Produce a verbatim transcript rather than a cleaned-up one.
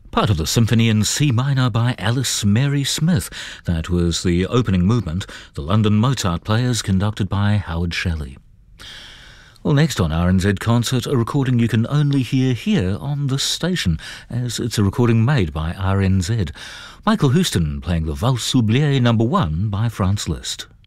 Part of the symphony in C minor by Alice Mary Smith. That was the opening movement, the London Mozart Players, conducted by Howard Shelley. Well, next on R N Z Concert, a recording you can only hear here on this station, as it's a recording made by R N Z. Michael Houston playing the Valse oubliée number one by Franz Liszt.